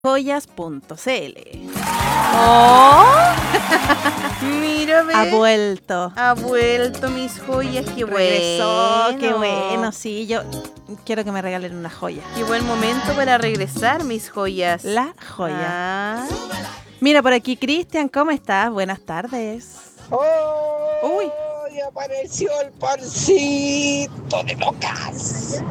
Joyas.cl. ¡Oh! Mira, ve. Ha vuelto. Ha vuelto mis joyas, qué Regresó, bueno. qué bueno, sí, yo quiero que me regalen una joya. Qué buen momento para regresar mis joyas. La joya. Ah. Mira por aquí, Cristian, ¿cómo estás? Buenas tardes. ¡Oh! Uy. Y apareció el pancito de locas.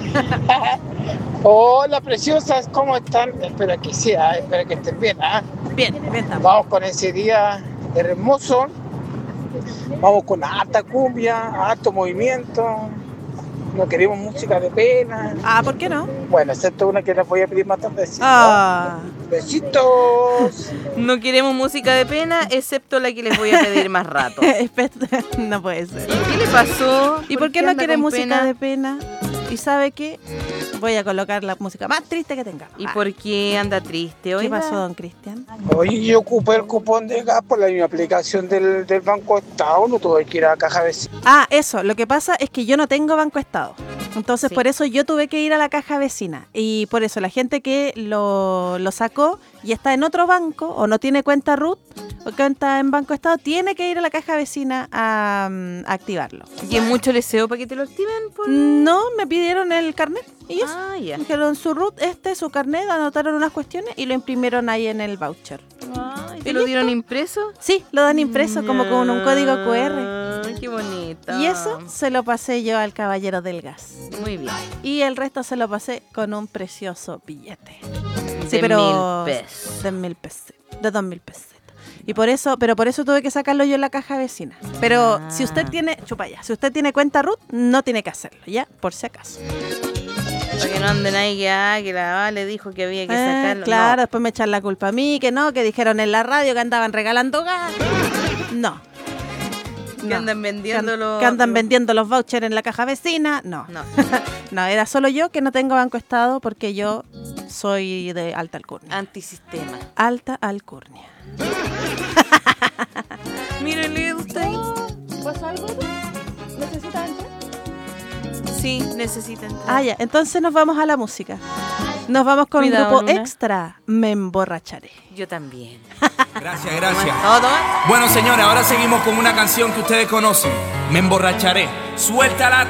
Hola, preciosas, ¿cómo están? Espero que estén bien, ¿ah? Bien estamos. Vamos con ese día hermoso. Vamos con harta cumbia, harto movimiento. No queremos música de pena. Ah, ¿por qué no? Bueno, excepto una que les voy a pedir más tarde. Ah. Besitos. No queremos música de pena, excepto la que les voy a pedir más rato. No puede ser. ¿Qué le pasó? ¿Y por qué no anda quiere con música pena? de pena? ¿Y sabe qué? Voy a colocar la música más triste que tenga. ¿Y por qué anda triste hoy? ¿Qué pasó, don Cristian? Oye, yo ocupé el cupón de gas por la misma aplicación del Banco Estado, no tuve que ir a la caja vecina. Ah, eso. Lo que pasa es que yo no tengo Banco Estado. Entonces, Sí. por eso yo tuve que ir a la caja vecina. Y por eso la gente que lo sacó y está en otro banco o no tiene cuenta RUT o cuenta en Banco Estado, tiene que ir a la caja vecina a activarlo. ¿Y es mucho deseo para que te lo activen? No, me pidieron el carnet y eso. Ah, ya. Dijeron su RUT, su carnet, anotaron unas cuestiones y lo imprimieron ahí en el voucher. ¿Y ¿Y te lo listo? dieron impreso? Sí, lo dan impreso como con un código QR. Ay, qué bonito. Y eso se lo pasé yo al caballero del gas. Muy bien. Y el resto se lo pasé con un precioso billete. Sí, De pero 1.000 pesos. de 1.000 pesetas, de 2.000 pesetas. Y por eso tuve que sacarlo yo en la caja vecina. Pero si usted tiene, si usted tiene cuenta RUT, no tiene que hacerlo, ¿ya? Por si acaso. Para que no anden ahí que la Vale dijo que había que sacarlo. Claro, No. después me echan la culpa a mí, que no, que dijeron en la radio que andaban regalando gas. No. Que andan vendiendo los... Que andan vendiendo los vouchers en la caja vecina. No. No. No, era solo yo que no tengo Banco Estado porque yo soy de alta alcurnia. Antisistema. Alta alcurnia. Mírele usted ahí. ¿Pasa algo? ¿Necesita entrar? Sí, necesita entrar. Ah, ya. Entonces nos vamos a la música. Nos vamos con Cuidado, un grupo Luna. extra. Me emborracharé. Yo también. Gracias, gracias. Todo. Bueno, señores, ahora seguimos con una canción que ustedes conocen. Me emborracharé. Suéltala.